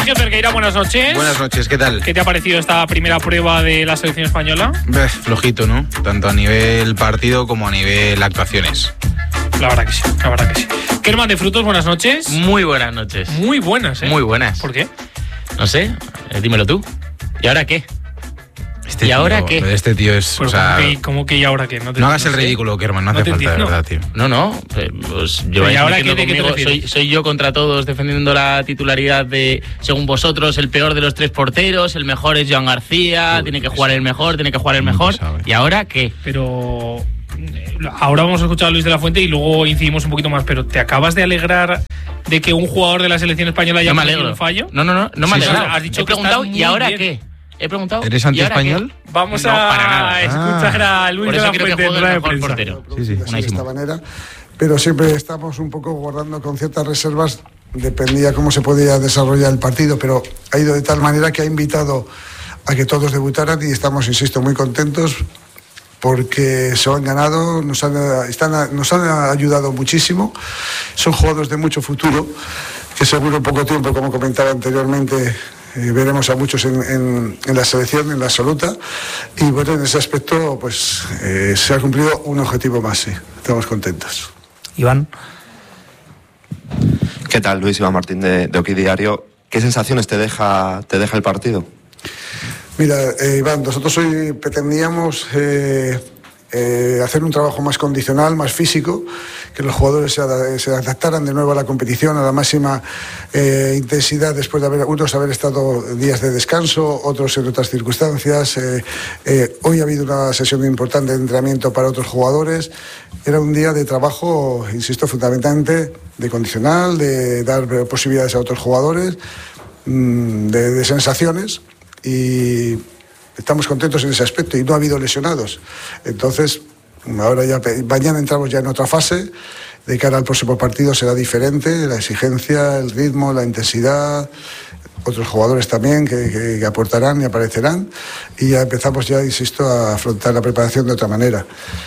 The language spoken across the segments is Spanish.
Sergio Cerqueira, buenas noches. Buenas noches, ¿qué tal? ¿Qué te ha parecido esta primera prueba de la selección española? Flojito, ¿no? Tanto a nivel partido como a nivel actuaciones. La verdad que sí, la verdad que sí. Kerman de Frutos, buenas noches. Muy buenas noches. Muy buenas, ¿eh? Muy buenas. ¿Por qué? No sé, dímelo tú. ¿Y ahora qué? Este ¿Y tío, ahora qué? Este tío es, Pero o sea... ¿cómo que y ahora qué? No hagas el ridículo, Kerman, no hace falta, entiendo. de verdad, tío. No, pues ¿y lleváis ahora metiendo qué, de qué te conmigo. refieres? Soy yo contra todos defendiendo la titularidad de, según vosotros, el peor de los tres porteros, el mejor es Joan García, tiene que jugar el mejor. ¿Y ahora qué? Pero ahora vamos a escuchar a Luis de la Fuente y luego incidimos un poquito más, pero ¿te acabas de alegrar de que un jugador de la selección española haya cometido un fallo? No me alegro. Has dicho He que preguntado, está ¿y ahora muy bien. qué? He preguntado. ¿Eres ¿y ahora anti-español? qué? Vamos No, para nada. a escuchar a Luis Por de eso la quiero que Fuente en juegue rueda el de mejor prensa. portero. Sí. De esta manera, pero siempre estamos un poco guardando con ciertas reservas, dependía cómo se podía desarrollar el partido, pero ha ido de tal manera que ha invitado a que todos debutaran y estamos, insisto, muy contentos porque se han ganado, nos han ayudado muchísimo, son jugadores de mucho futuro, que seguro en poco tiempo, como comentaba anteriormente, veremos a muchos en la selección, en la absoluta, y bueno, en ese aspecto pues se ha cumplido un objetivo más, sí, estamos contentos. Iván. ¿Qué tal, Luis? Iván Martín de Oki Diario. ¿Qué sensaciones te deja el partido? Mira, Iván, nosotros hoy pretendíamos hacer un trabajo más condicional, más físico, que los jugadores se adaptaran de nuevo a la competición, a la máxima intensidad después de unos haber estado días de descanso, otros en otras circunstancias. Hoy ha habido una sesión importante de entrenamiento para otros jugadores. Era un día de trabajo, insisto, fundamentalmente de condicional, de dar posibilidades a otros jugadores, de sensaciones, y estamos contentos en ese aspecto y no ha habido lesionados. Entonces, ahora ya mañana entramos ya en otra fase. De cara al próximo partido será diferente, la exigencia, el ritmo, la intensidad, otros jugadores también que aportarán y aparecerán, y ya empezamos ya, insisto, a afrontar la preparación de otra manera.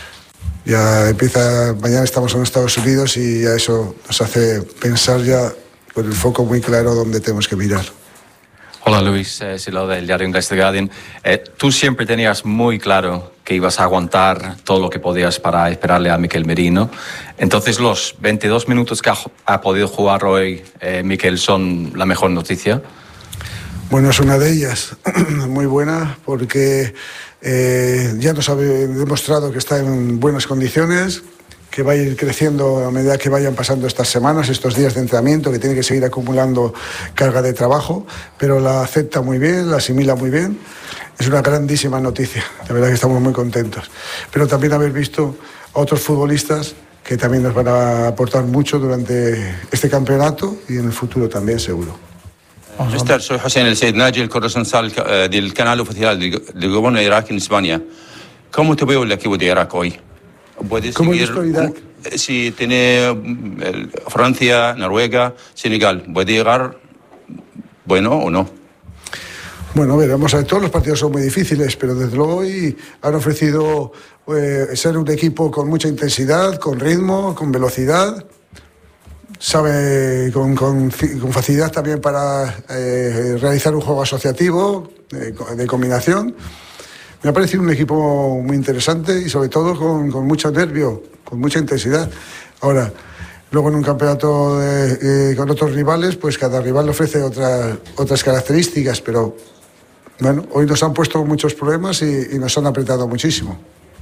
Ya empieza, mañana estamos en Estados Unidos y ya eso nos hace pensar ya con el foco muy claro dónde tenemos que mirar. Hola Luis, Silo del diario inglés The Guardian. Tú siempre tenías muy claro que ibas a aguantar todo lo que podías para esperarle a Mikel Merino. Entonces los 22 minutos que ha podido jugar hoy Mikel son la mejor noticia. Bueno, es una de ellas, muy buena, porque ya nos ha demostrado que está en buenas condiciones, que va a ir creciendo a medida que vayan pasando estas semanas, estos días de entrenamiento, que tiene que seguir acumulando carga de trabajo, pero la acepta muy bien, la asimila muy bien. Es una grandísima noticia, de verdad que estamos muy contentos. Pero también haber visto a otros futbolistas que también nos van a aportar mucho durante este campeonato y en el futuro también, seguro. Mister, soy Hussein El Said, ناجي الكورسبونسال del canal oficial del gobierno de Irak en España. ¿Cómo te veo el equipo de Irak hoy? ¿Puedes ¿Cómo seguir? visto Irak? Si tiene Francia, Noruega, Senegal, ¿puede llegar bueno o no? Bueno, veremos. Todos los partidos son muy difíciles, pero desde luego hoy han ofrecido ser un equipo con mucha intensidad, con ritmo, con velocidad. Sabe con facilidad también para realizar un juego asociativo, de combinación. Me ha parecido un equipo muy interesante y sobre todo con mucho nervio, con mucha intensidad. Ahora, luego en un campeonato con otros rivales, pues cada rival ofrece otras características, pero bueno, hoy nos han puesto muchos problemas y nos han apretado muchísimo.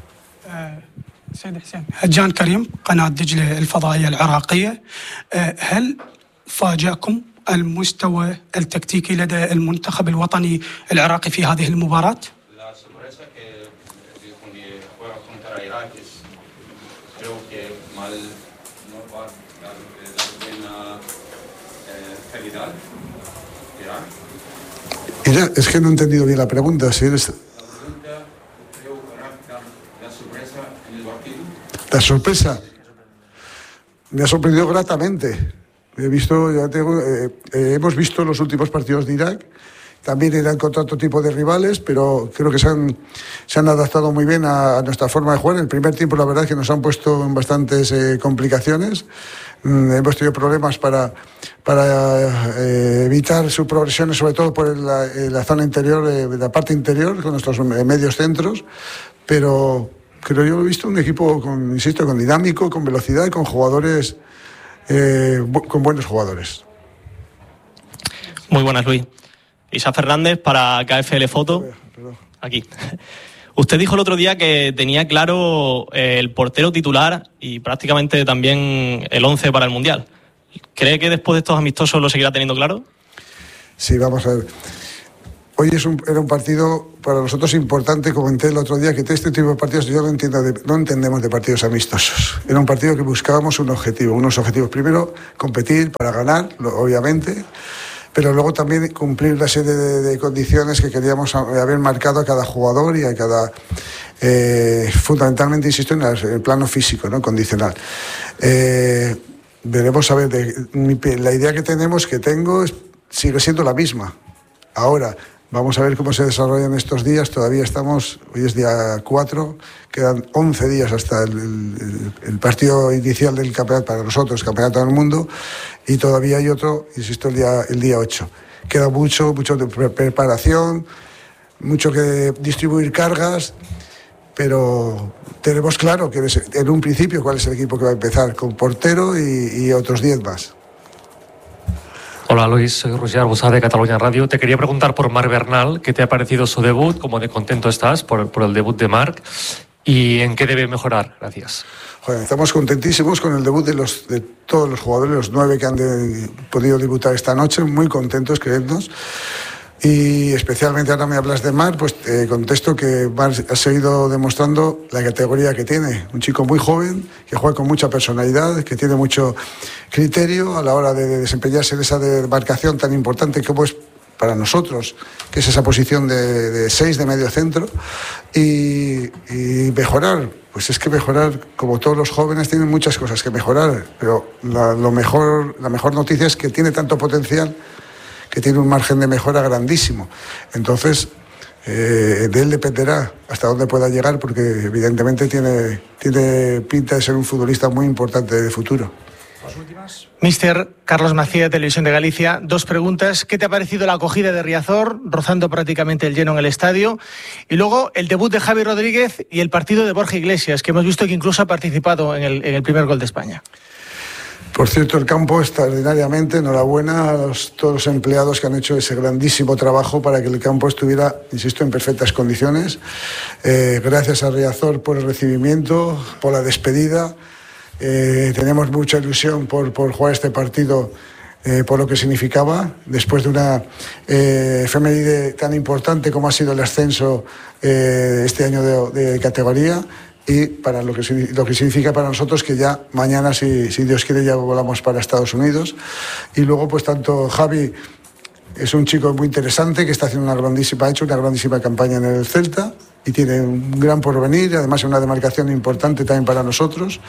سيد حسين هجان كريم قناة دجلة الفضائية العراقية هل فاجأكم المستوى التكتيكي لدى المنتخب الوطني العراقي في هذه المباراة؟ Mira, es que no he entendido bien la pregunta. Si eres... La sorpresa me ha sorprendido gratamente. Hemos visto los últimos partidos de Irak también irán contra otro tipo de rivales, pero creo que se han adaptado muy bien a nuestra forma de jugar. En el primer tiempo la verdad es que nos han puesto en bastantes complicaciones. Hemos tenido problemas para evitar sus progresiones, sobre todo por la zona interior, la parte interior, con nuestros medios centros, pero creo yo he visto un equipo con dinámico, con velocidad y con jugadores, con buenos jugadores. Muy buenas, Luis. Isa Fernández para KFL Foto. Aquí. Usted dijo el otro día que tenía claro el portero titular y prácticamente también el 11 para el Mundial. ¿Cree que después de estos amistosos lo seguirá teniendo claro? Sí, vamos a ver. Hoy era un partido para nosotros importante. Comenté el otro día que este tipo de partidos yo no entendemos de partidos amistosos. Era un partido que buscábamos unos objetivos. Primero, competir para ganar, obviamente, pero luego también cumplir una serie de condiciones que queríamos haber marcado a cada jugador y a cada... fundamentalmente, insisto, en el plano físico, ¿no? Condicional. Veremos a ver, la idea que tengo sigue siendo la misma. Ahora, vamos a ver cómo se desarrollan estos días. Todavía hoy es día 4, quedan 11 días hasta el partido inicial del campeonato para nosotros, Campeonato del Mundo, y todavía hay otro, insisto, el día 8. Queda mucho de preparación, mucho que distribuir cargas, pero tenemos claro que en un principio cuál es el equipo que va a empezar, con portero y otros 10 más. Hola Luis, soy Roger Arbusá de Cataluña Radio. Te quería preguntar por Marc Bernal, ¿qué te ha parecido su debut? ¿Cómo de contento estás por el debut de Marc? ¿Y en qué debe mejorar? Gracias. Joder, estamos contentísimos con el debut de todos los jugadores, los 9 que han podido debutar esta noche, muy contentos, creednos. Y especialmente ahora me hablas de Marc, pues te contesto que Marc ha seguido demostrando la categoría que tiene. Un chico muy joven, que juega con mucha personalidad, que tiene mucho criterio a la hora de desempeñarse en esa demarcación tan importante como es para nosotros, que es esa posición de 6 de medio centro. Y mejorar, pues es que mejorar, como todos los jóvenes, tienen muchas cosas que mejorar, pero la mejor noticia es que tiene tanto potencial, que tiene un margen de mejora grandísimo. Entonces, de él dependerá hasta dónde pueda llegar, porque evidentemente tiene pinta de ser un futbolista muy importante de futuro. Míster Carlos Macía, de Televisión de Galicia. 2 preguntas. ¿Qué te ha parecido la acogida de Riazor, rozando prácticamente el lleno en el estadio? Y luego el debut de Javi Rodríguez y el partido de Borja Iglesias, que hemos visto que incluso ha participado en el primer gol de España. Por cierto, el campo extraordinariamente, enhorabuena a todos los empleados que han hecho ese grandísimo trabajo para que el campo estuviera, insisto, en perfectas condiciones. Gracias a Riazor por el recibimiento, por la despedida. Tenemos mucha ilusión por jugar este partido, por lo que significaba, después de una efeméride tan importante como ha sido el ascenso este año de categoría. Y para lo que significa para nosotros que ya mañana, si Dios quiere, ya volamos para Estados Unidos. Y luego, pues tanto Javi es un chico muy interesante que está haciendo ha hecho una grandísima campaña en el Celta y tiene un gran porvenir, además una demarcación importante también para nosotros.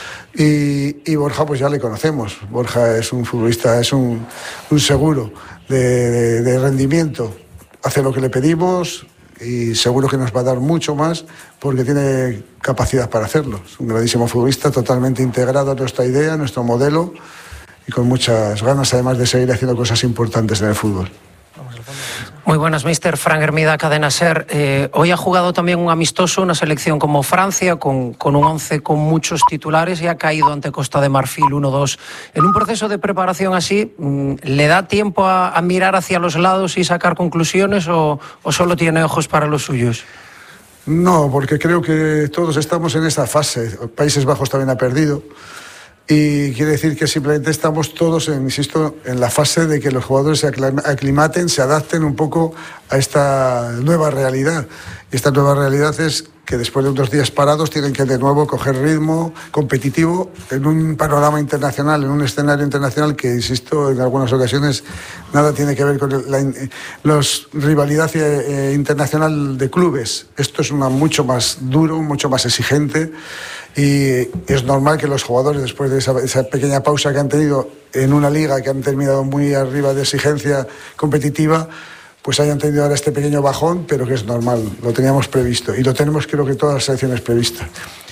Y Borja, pues ya le conocemos. Borja es un futbolista, es un seguro de rendimiento. Hace lo que le pedimos y seguro que nos va a dar mucho más porque tiene capacidad para hacerlo. Es un grandísimo futbolista, totalmente integrado a nuestra idea, a nuestro modelo y con muchas ganas además de seguir haciendo cosas importantes en el fútbol. Muy buenas, míster. Fran Hermida, Cadena SER. Hoy ha jugado también un amistoso, una selección como Francia, con un 11 con muchos titulares y ha caído ante Costa de Marfil 1-2. En un proceso de preparación así, ¿le da tiempo a mirar hacia los lados y sacar conclusiones o solo tiene ojos para los suyos? No, porque creo que todos estamos en esa fase. Países Bajos también ha perdido. Y quiere decir que simplemente estamos todos, insisto, en la fase de que los jugadores se aclimaten, se adapten un poco a esta nueva realidad. Y esta nueva realidad es que después de unos días parados tienen que de nuevo coger ritmo competitivo en un panorama internacional, en un escenario internacional que, insisto, en algunas ocasiones nada tiene que ver con la rivalidad internacional de clubes. Esto es mucho más duro, mucho más exigente. Y es normal que los jugadores, después de esa pequeña pausa que han tenido en una liga que han terminado muy arriba de exigencia competitiva, pues hayan tenido ahora este pequeño bajón, pero que es normal, lo teníamos previsto y lo tenemos, creo que todas las selecciones previstas.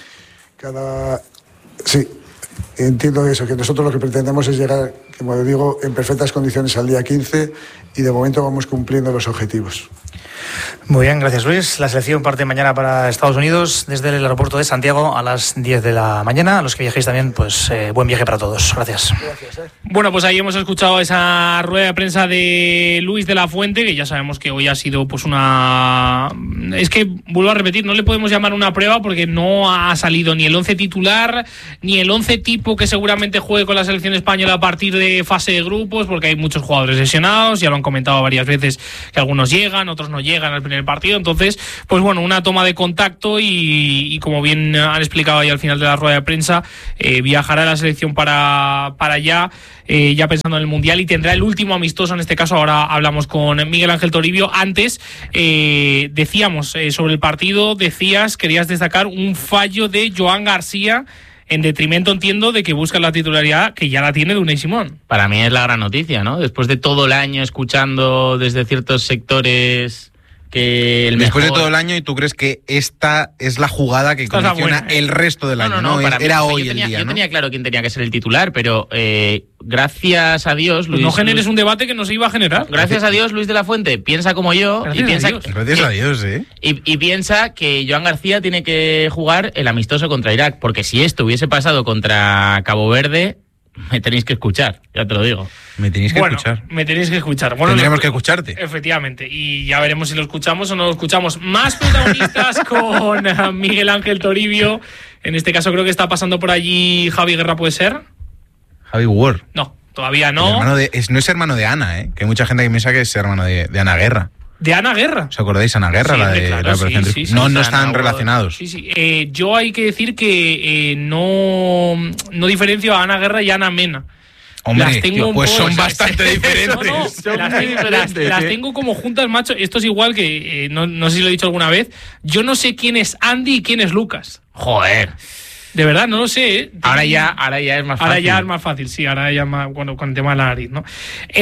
Sí, entiendo eso, que nosotros lo que pretendemos es llegar, como digo, en perfectas condiciones al día 15 y de momento vamos cumpliendo los objetivos. Muy bien, gracias Luis. La selección parte mañana para Estados Unidos desde el aeropuerto de Santiago a las 10 de la mañana. A los que viajéis también, pues buen viaje para todos. Gracias. Bueno, pues ahí hemos escuchado esa rueda de prensa de Luis de la Fuente, que ya sabemos que hoy ha sido pues una... Es que, vuelvo a repetir, no le podemos llamar una prueba porque no ha salido ni el 11 titular, ni el 11 tipo que seguramente juegue con la selección española a partir de fase de grupos, porque hay muchos jugadores lesionados, ya lo han comentado varias veces que algunos llegan, otros no llegan al primer partido. Entonces, pues bueno, una toma de contacto y como bien han explicado ahí al final de la rueda de prensa, viajará la selección para allá, ya pensando en el Mundial, y tendrá el último amistoso. En este caso ahora hablamos con Miguel Ángel Toribio. Antes decíamos sobre el partido, querías destacar un fallo de Joan García en detrimento, entiendo, de que busca la titularidad que ya la tiene de Unai Simón. Para mí es la gran noticia, ¿no? Después de todo el año escuchando desde ciertos sectores que el después mejor... de todo el año, y tú crees que esta es la jugada que condiciona el resto del año, ¿no? Era hoy el día, yo tenía claro quién tenía que ser el titular, pero gracias a Dios... Luis, no generes un debate que no se iba a generar. Gracias a Dios, Luis de la Fuente piensa como yo. Gracias a Dios, ¿eh? Y piensa que Joan García tiene que jugar el amistoso contra Irak, porque si esto hubiese pasado contra Cabo Verde, me tenéis que escuchar, ya te lo digo. Me tenéis que escuchar. Me tenéis que escuchar. Bueno, tendremos que escucharte. Efectivamente. Y ya veremos si lo escuchamos o no lo escuchamos. Más protagonistas con Miguel Ángel Toribio. En este caso creo que está pasando por allí Javi Guerra, ¿puede ser? Javi Ward. No, todavía no. No es hermano de Ana, ¿eh? Que hay mucha gente que piensa que es hermano de Ana Guerra. ¿De Ana Guerra? ¿Os acordáis? Ana Guerra, sí, la de claro, la operación. Sí, no están relacionados. Sí. Yo hay que decir que no diferencio a Ana Guerra y a Ana Mena. Hombre, tío, pues son bastante diferentes. Las tengo como juntas, macho. Esto es igual que, no sé si lo he dicho alguna vez, yo no sé quién es Andy y quién es Lucas. Joder. De verdad, no lo sé, ¿eh? Ahora ya es más fácil. Ahora ya es más fácil, sí. Ahora ya más, bueno, con el tema de la nariz, ¿no?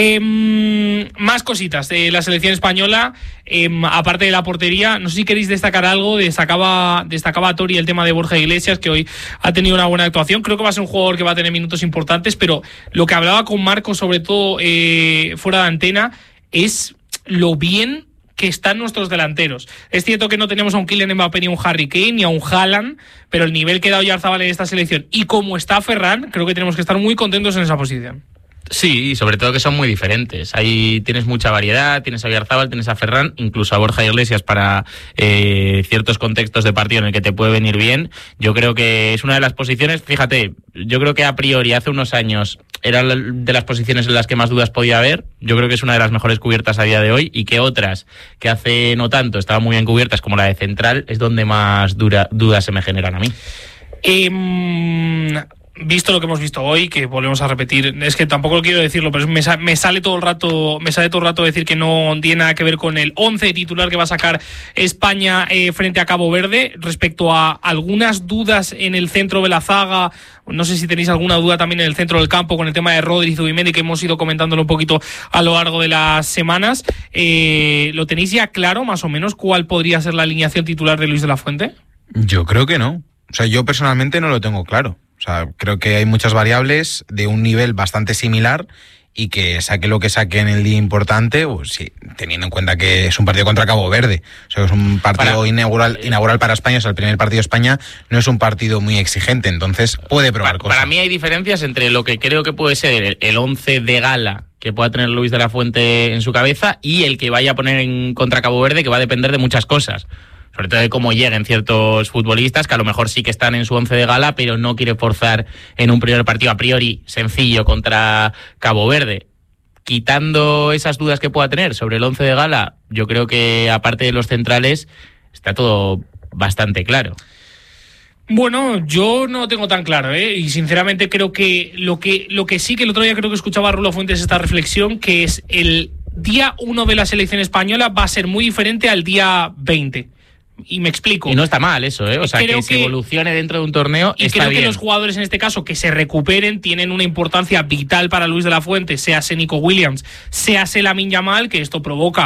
Más cositas de la selección española. Aparte de la portería, no sé si queréis destacar algo. Destacaba a Tori el tema de Borja Iglesias, que hoy ha tenido una buena actuación. Creo que va a ser un jugador que va a tener minutos importantes, pero lo que hablaba con Marco, sobre todo fuera de antena, es lo bien que están nuestros delanteros. Es cierto que no tenemos a un Kylian Mbappé, ni a un Harry Kane, ni a un Haaland, pero el nivel que da Oyarzabal en esta selección y como está Ferran, creo que tenemos que estar muy contentos en esa posición. Sí, y sobre todo que son muy diferentes. Ahí tienes mucha variedad, tienes a Oyarzabal, tienes a Ferran, incluso a Borja Iglesias para ciertos contextos de partido en el que te puede venir bien. Yo creo que es una de las posiciones, fíjate, yo creo que a priori hace unos años era de las posiciones en las que más dudas podía haber. Yo creo que es una de las mejores cubiertas a día de hoy, y que otras que hace no tanto estaban muy bien cubiertas, como la de central, es donde más dudas se me generan a mí. Visto lo que hemos visto hoy, que volvemos a repetir, es que tampoco quiero decirlo, pero me sale todo el rato decir que no tiene nada que ver con el 11 titular que va a sacar España frente a Cabo Verde. Respecto a algunas dudas en el centro de la zaga, no sé si tenéis alguna duda también en el centro del campo con el tema de Rodri y Zubimendi, que hemos ido comentándolo un poquito a lo largo de las semanas. ¿Lo tenéis ya claro, más o menos, cuál podría ser la alineación titular de Luis de la Fuente? Yo creo que no. O sea, yo personalmente no lo tengo claro. O sea, creo que hay muchas variables de un nivel bastante similar, y que saque lo que saque en el día importante, pues sí, teniendo en cuenta que es un partido contra Cabo Verde. O sea, es un partido inaugural para España. O sea, el primer partido de España no es un partido muy exigente, entonces puede probar cosas. Para mí hay diferencias entre lo que creo que puede ser el 11 de gala que pueda tener Luis de la Fuente en su cabeza y el que vaya a poner en contra Cabo Verde, que va a depender de muchas cosas. Sobre todo de cómo lleguen ciertos futbolistas que a lo mejor sí que están en su 11 de gala, pero no quiere forzar en un primer partido a priori sencillo contra Cabo Verde. Quitando esas dudas que pueda tener sobre el 11 de gala, yo creo que aparte de los centrales está todo bastante claro. Bueno, yo no lo tengo tan claro, y sinceramente creo que lo que sí, que el otro día creo que escuchaba a Rulo Fuentes esta reflexión, que es el día 1 de la selección española va a ser muy diferente al día 20. Y me explico. Y no está mal eso, O sea, que se evolucione dentro de un torneo y está creo bien. Que los jugadores en este caso que se recuperen tienen una importancia vital para Luis de la Fuente, sea Nico Williams, sea Lamine Yamal, que esto provoca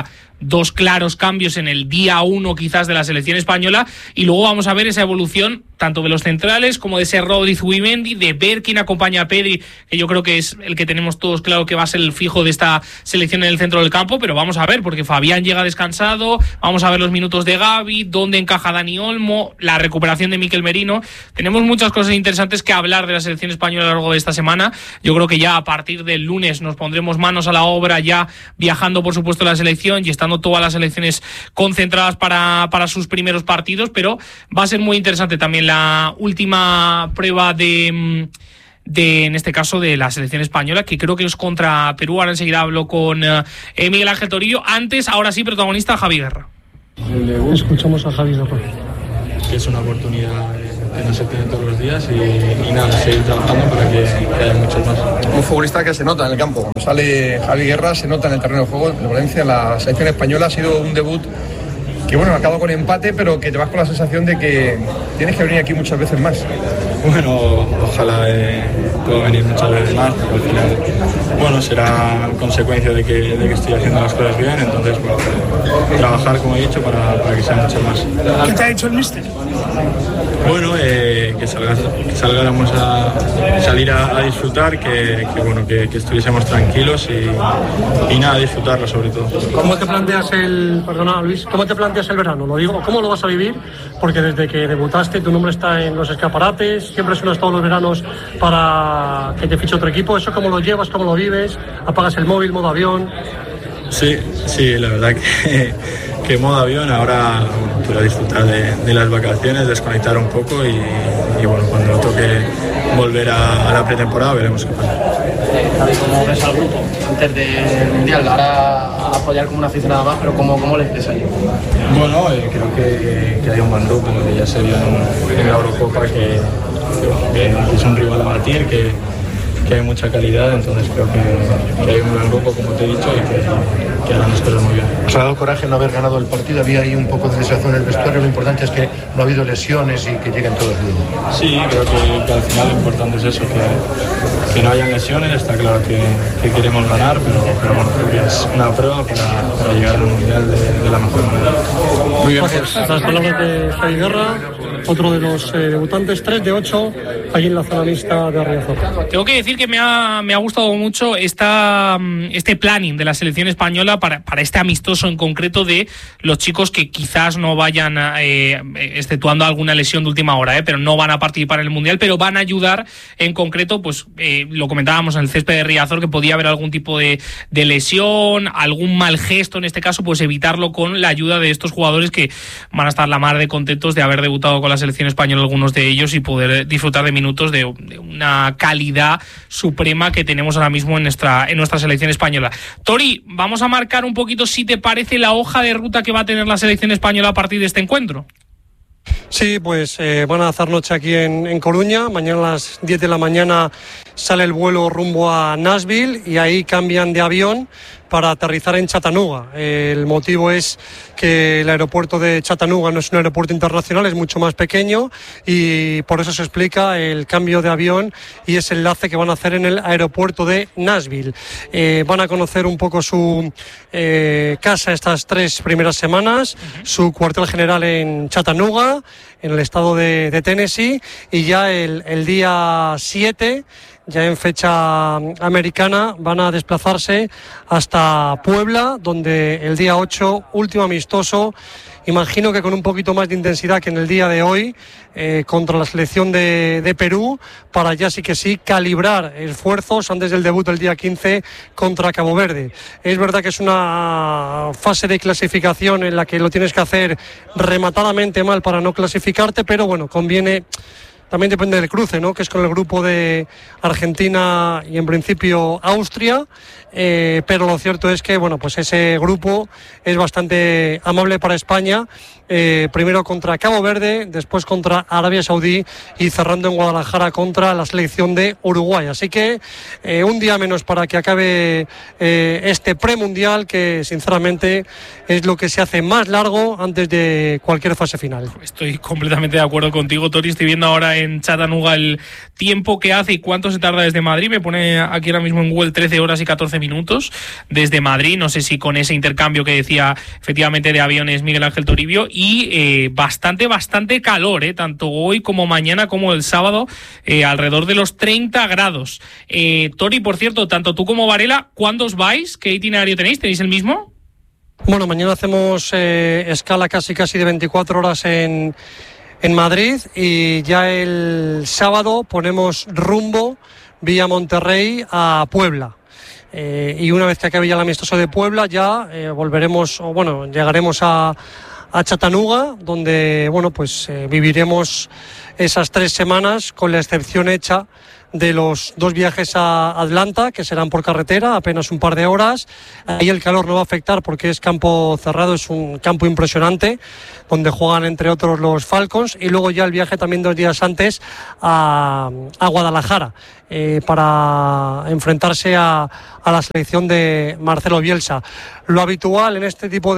dos claros cambios en el día 1 quizás de la selección española, y luego vamos a ver esa evolución tanto de los centrales como de ese Rodri Zubimendi, de ver quién acompaña a Pedri, que yo creo que es el que tenemos todos claro que va a ser el fijo de esta selección en el centro del campo, pero vamos a ver, porque Fabián llega descansado, vamos a ver los minutos de Gavi, dónde encaja Dani Olmo, la recuperación de Mikel Merino. Tenemos muchas cosas interesantes que hablar de la selección española a lo largo de esta semana. Yo creo que ya a partir del lunes nos pondremos manos a la obra, ya viajando por supuesto la selección y estando todas las selecciones concentradas para sus primeros partidos, pero va a ser muy interesante también la última prueba de en este caso de la selección española, que creo que es contra Perú. Ahora enseguida hablo con Miguel Ángel Torillo. Antes, ahora sí, protagonista Javi Guerra. Escuchamos a Javi Guerra. Que es una oportunidad que no se tiene todos los días y nada, seguir trabajando para que haya muchos más. Un futbolista que se nota en el campo. Cuando sale Javi Guerra se nota en el terreno de juego. En Valencia, la selección española ha sido un debut que bueno, acabó con empate, pero que te vas con la sensación de que tienes que venir aquí muchas veces más. Bueno, ojalá pueda venir muchas veces más, porque al final, bueno, será consecuencia de que estoy haciendo las cosas bien, entonces, bueno, trabajar, como he dicho, para que sean muchas más. ¿Qué te ha dicho el míster? Bueno, que salgáramos a salir a disfrutar, que estuviésemos tranquilos y nada, disfrutarlo sobre todo. ¿Cómo te planteas ¿cómo te planteas el verano? Lo digo, ¿cómo lo vas a vivir? Porque desde que debutaste tu nombre está en los escaparates, siempre suenas todos los veranos para que te fiche otro equipo. ¿Eso cómo lo llevas, cómo lo vives? ¿Apagas el móvil, modo avión? Sí, la verdad que modo avión. Ahora quiero disfrutar de las vacaciones, desconectar un poco y bueno, cuando toque volver a la pretemporada veremos qué pasa. ¿Cómo ves al grupo antes del Mundial? Ahora a apoyar como una aficionada más, pero ¿cómo les ves ahí? Bueno, creo que hay un buen grupo, que ya se vio en la Eurocopa que es un rival a batir, que hay mucha calidad, entonces creo que hay un buen grupo, como te he dicho, y que harán las cosas muy bien. ¿Os ha dado coraje no haber ganado el partido? Había ahí un poco de desazón en el vestuario, lo importante es que no ha habido lesiones y que lleguen todos bien. Sí, creo que al final lo importante es eso, que no hayan lesiones. Está claro que queremos ganar, pero bueno, creo que es una prueba para llegar al Mundial de la mejor manera. Muy bien, pues. Las palabras de Javi Guerra, otro de los debutantes, 3 de 8, allí en la zona mixta de Riazor. Tengo que decir que me ha gustado mucho este planning de la selección española para este amistoso en concreto, de los chicos que quizás no vayan, exceptuando alguna lesión de última hora, pero no van a participar en el Mundial, pero van a ayudar en concreto, pues lo comentábamos en el césped de Riazor, que podía haber algún tipo de lesión, algún mal gesto en este caso, pues evitarlo con la ayuda de estos jugadores que van a estar la mar de contentos de haber debutado con la selección española, algunos de ellos, y poder disfrutar de minutos de una calidad suprema que tenemos ahora mismo en nuestra selección española. Tori, vamos a marcar un poquito, si te parece, la hoja de ruta que va a tener la selección española a partir de este encuentro. Sí, pues van a hacer noche aquí en Coruña. Mañana a las 10 de la mañana sale el vuelo rumbo a Nashville y ahí cambian de avión para aterrizar en Chattanooga. El motivo es que el aeropuerto de Chattanooga no es un aeropuerto internacional, es mucho más pequeño, y por eso se explica el cambio de avión y ese enlace que van a hacer en el aeropuerto de Nashville. Van a conocer un poco su casa estas 3 primeras semanas, su cuartel general en Chattanooga, en el estado de Tennessee, y ya el día 7, ya en fecha americana, van a desplazarse hasta Puebla, donde el día 8, último amistoso, imagino que con un poquito más de intensidad que en el día de hoy, contra la selección de Perú, para ya sí que sí calibrar esfuerzos antes del debut el día 15 contra Cabo Verde. Es verdad que es una fase de clasificación en la que lo tienes que hacer rematadamente mal para no clasificarte, pero bueno, conviene. También depende del cruce, ¿no?, que es con el grupo de Argentina y en principio Austria, pero lo cierto es que bueno, pues ese grupo es bastante amable para España, primero contra Cabo Verde, después contra Arabia Saudí y cerrando en Guadalajara contra la selección de Uruguay. Así que un día menos para que acabe este premundial, que sinceramente es lo que se hace más largo antes de cualquier fase final. Estoy completamente de acuerdo contigo, Tori. Estoy viendo ahora en Chattanooga el tiempo que hace y cuánto se tarda desde Madrid. Me pone aquí ahora mismo en Google 13 horas y 14 minutos desde Madrid. No sé si con ese intercambio que decía efectivamente de aviones Miguel Ángel Toribio. Y bastante calor, tanto hoy como mañana como el sábado, alrededor de los 30 grados. Tori, por cierto, tanto tú como Varela, ¿cuándo os vais? ¿Qué itinerario tenéis? ¿Tenéis el mismo? Bueno, mañana hacemos escala casi de 24 horas en Madrid y ya el sábado ponemos rumbo vía Monterrey a Puebla. Y una vez que acabe ya el amistoso de Puebla ya llegaremos a Chattanooga, donde viviremos esas 3 semanas con la excepción hecha de los 2 viajes a Atlanta, que serán por carretera, apenas un par de horas. Ahí el calor no va a afectar porque es campo cerrado, es un campo impresionante, donde juegan entre otros los Falcons, y luego ya el viaje también 2 días antes a Guadalajara, para enfrentarse a la selección de Marcelo Bielsa. Lo habitual en este tipo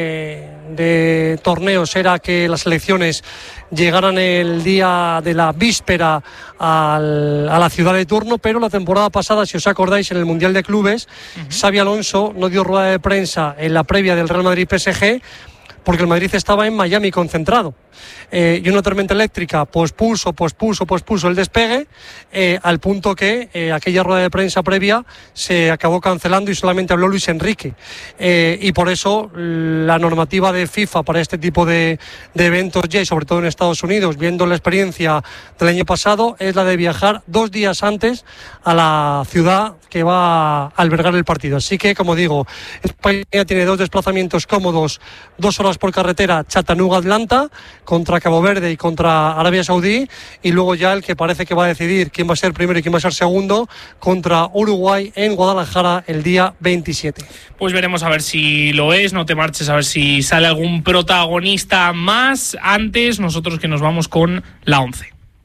de torneos era que las selecciones llegaran el día de la víspera a la ciudad de turno, pero la temporada pasada, si os acordáis, en el Mundial de Clubes, Xabi Alonso no dio rueda de prensa en la previa del Real Madrid-PSG porque el Madrid estaba en Miami concentrado. Y una tormenta eléctrica pospuso el despegue, al punto que aquella rueda de prensa previa se acabó cancelando y solamente habló Luis Enrique. Y por eso la normativa de FIFA para este tipo de eventos ya, y sobre todo en Estados Unidos, viendo la experiencia del año pasado, es la de viajar 2 días antes a la ciudad que va a albergar el partido. Así que, como digo, España tiene 2 desplazamientos cómodos, 2 horas por carretera, Chattanooga-Atlanta, contra Cabo Verde y contra Arabia Saudí, y luego ya el que parece que va a decidir quién va a ser primero y quién va a ser segundo, contra Uruguay en Guadalajara el día 27. Pues veremos a ver si lo es, no te marches, a ver si sale algún protagonista más. Antes, nosotros que nos vamos con la 11.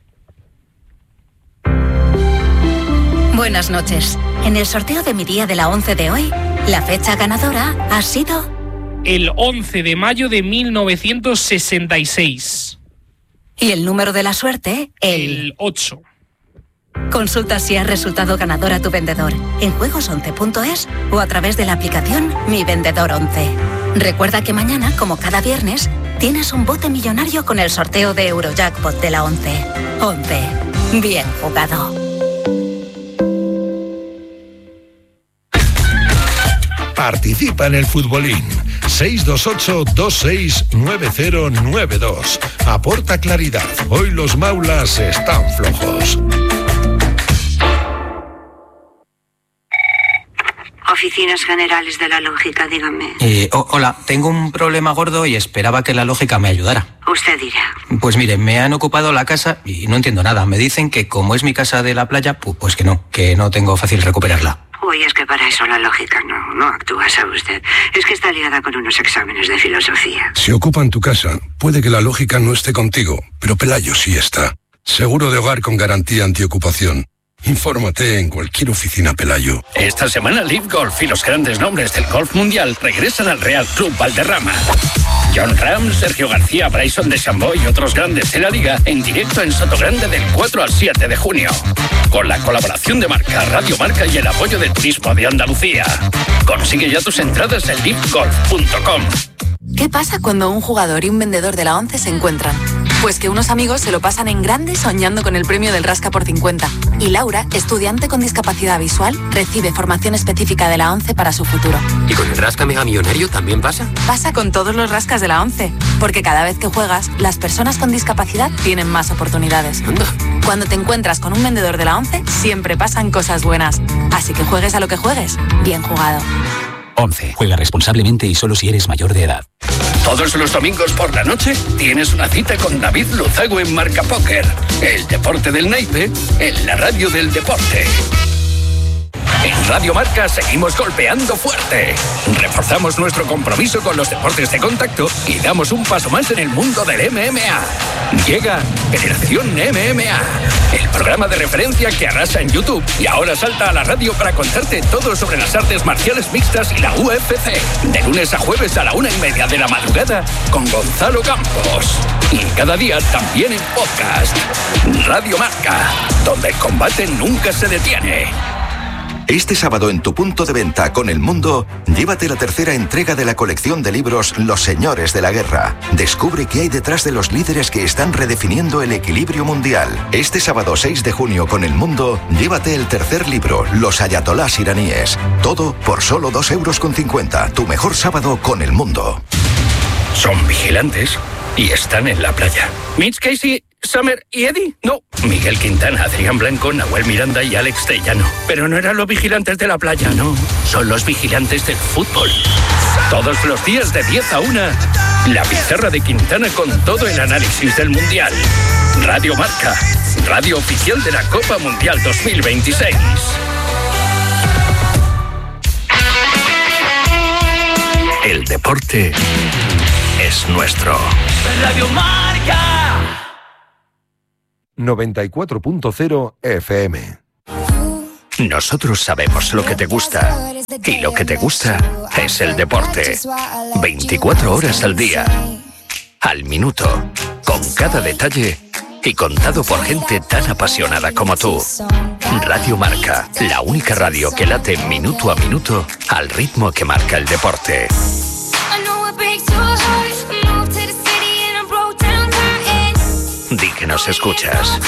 Buenas noches. En el sorteo de mi día de la 11 de hoy, la fecha ganadora ha sido el 11 de mayo de 1966. Y el número de la suerte, el 8. Consulta si has resultado ganador a tu vendedor en juegos11.es o a través de la aplicación Mi Vendedor 11. Recuerda que mañana, como cada viernes, tienes un bote millonario con el sorteo de Eurojackpot de la 11. 11. Bien jugado. Participa en el futbolín. 628-269092. Aporta claridad. Hoy los maulas están flojos. Oficinas Generales de la Lógica, dígame. Hola, tengo un problema gordo y esperaba que la lógica me ayudara. Usted dirá. Pues mire, me han ocupado la casa y no entiendo nada. Me dicen que como es mi casa de la playa, pues que no tengo fácil recuperarla. Uy, es que para eso la lógica no actúa, ¿sabe usted? Es que está liada con unos exámenes de filosofía. Si ocupan tu casa, puede que la lógica no esté contigo, pero Pelayo sí está. Seguro de hogar con garantía antiocupación. Infórmate en cualquier oficina Pelayo. Esta semana Live Golf y los grandes nombres del golf mundial regresan al Real Club Valderrama. John Ram, Sergio García, Bryson DeChambeau y otros grandes de la liga en directo en Sotogrande del 4 al 7 de junio. Con la colaboración de Marca, Radio Marca y el apoyo del Turismo de Andalucía. Consigue ya tus entradas en livegolf.com. ¿Qué pasa cuando un jugador y un vendedor de la 11 se encuentran? Pues que unos amigos se lo pasan en grande soñando con el premio del Rasca por 50. Y Laura, estudiante con discapacidad visual, recibe formación específica de la 11 para su futuro. ¿Y con el Rasca Mega Millonario también pasa? Pasa con todos los rascas de la 11. Porque cada vez que juegas, las personas con discapacidad tienen más oportunidades. Anda. Cuando te encuentras con un vendedor de la 11, siempre pasan cosas buenas. Así que juegues a lo que juegues, bien jugado. 11. Juega responsablemente y solo si eres mayor de edad. Todos los domingos por la noche tienes una cita con David Luzago en Marca Póker. El deporte del naipe en la radio del deporte. En Radio Marca seguimos golpeando fuerte. Reforzamos nuestro compromiso con los deportes de contacto y damos un paso más en el mundo del MMA. Llega Generación MMA, el programa de referencia que arrasa en YouTube y ahora salta a la radio para contarte todo sobre las artes marciales mixtas y la UFC. De lunes a jueves a la 1:30 de la madrugada con Gonzalo Campos. Y cada día también en podcast. Radio Marca, donde el combate nunca se detiene. Este sábado en tu punto de venta con El Mundo, llévate la tercera entrega de la colección de libros Los Señores de la Guerra. Descubre qué hay detrás de los líderes que están redefiniendo el equilibrio mundial. Este sábado 6 de junio con El Mundo, llévate el tercer libro, Los Ayatolás iraníes. Todo por solo 2,50 €. Tu mejor sábado con El Mundo. Son vigilantes y están en la playa. Mitch Casey, Summer y Eddie. No, Miguel Quintana, Adrián Blanco, Nahuel Miranda y Alex Tellano. Pero no eran los vigilantes de la playa, no. Son los vigilantes del fútbol. Todos los días de 10 a 1, la pizarra de Quintana con todo el análisis del Mundial. Radio Marca, radio oficial de la Copa Mundial 2026. El deporte es nuestro. Radio Marca 94.0 FM. Nosotros sabemos lo que te gusta. Y lo que te gusta es el deporte. 24 horas al día. Al minuto. Con cada detalle. Y contado por gente tan apasionada como tú. Radio Marca. La única radio que late minuto a minuto al ritmo que marca el deporte. Di que nos escuchas.